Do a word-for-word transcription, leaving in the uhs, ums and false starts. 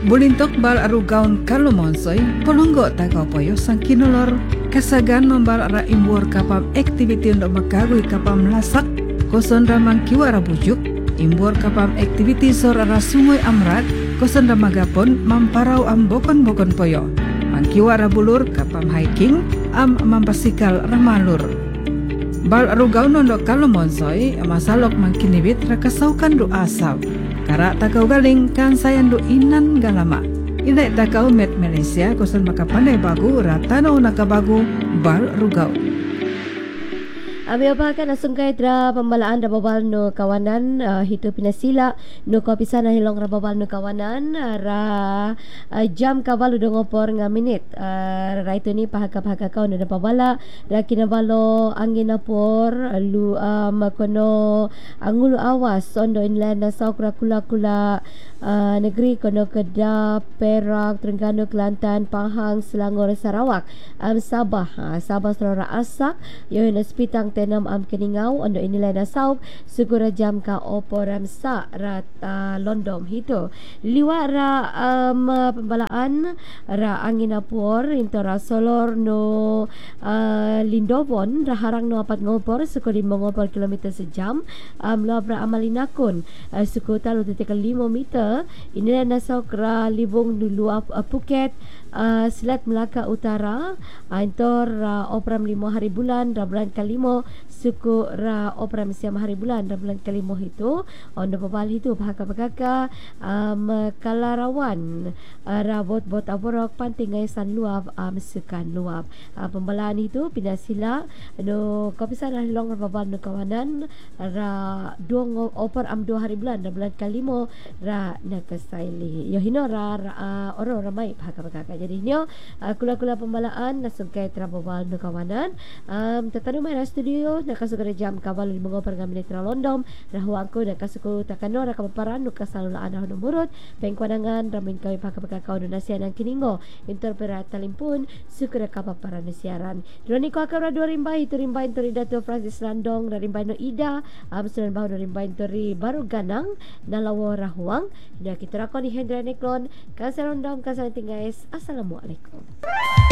Bulintok bal arugaun kalumonsoy, polonggo tagaw poyo sang kinulor, kasagan membal ra imbur kapam aktiviti untuk magagoy kapam lasak, koson ramang kiwara bujuk, imbur kapam aktiviti sor ara sungoy amrat, koson ramagapon mamparau am bokon-bokon poyo, mangkiwara bulur kapam hiking, am mampasikal ramalur. Bal arugaun untuk kalumonsoy, masalok mangkinibit rakasaukan do asap. Kara takau galing kan sayan do inan galama. Inday takau met Malaysia kosan makapandai bagu ratano nakabagu bal rugau. Ami apakan asungkai dra pembalaan rababal no kawanan uh, hitu pinasila no kopisana hilong rababal no kawanan uh, ra uh, jam kawal udah ngopor nga minit uh, ra itu ni pahaka-pahaka kau na rababala ra kinabalo angin apor uh, lu um, kono angulu awas ondo inland na saukra kula-kula uh, negeri kono Kedah, Perak, Terengganu, Kelantan, Pahang, Selangor, Sarawak, um, Sabah, uh, Sabah Sarawak Asak, Yohana Sepitang tenam am keningau ondo inilai na sauk sugura jam ka oporam sa rat uh, londom hito liwa ra um, pembalaan ra angin apor into ra solor no uh, lindovon ra harang no apat ngopor suku lima ngopor kilometer sejam um, lo ra amalinakun uh, suku talo titik lima meter inilai na sauk ra libong dulu uh, Phuket uh, Selat Melaka Utara uh, into ra operam lima hari bulan ra bulan kalimo suku ra operam siam hari bulan ra bulan kalimo itu ondo babal itu bahaka-bahaka um, kalarawan uh, ra bot-bot aborok pantingai san luap um, sukan luap uh, pembalaan itu pinasila no kapisan long babal no kawanan ra dua oper am dua hari bulan ra bulan kalimo ra nakasaili yo hino ra, ra uh, oro ramai bahaka-bahaka jadi nyo uh, kula-kula pembalaan nasungkai trabobal no kawanan um, tatanu mai ra studio nakasuka jam kabalo lima ngopar nga minit ra londom rahuang ko nakasuko takano ra kapaparan no kasalulaan na numurot pengkwanangan ramin kami pakapakakaw no nasiyan ang kiningo interpera talimpun sukura kapaparan no siaran droni ko akara dua rimbay ito rimbay ito ridato Francis Landong ra rimbay no Ida amsunan baho no rimbay ito ri baru ganang nalawo rahuang na kita rakon ni Hendra Neklon kasalondom kasalating guys assalamualaikum.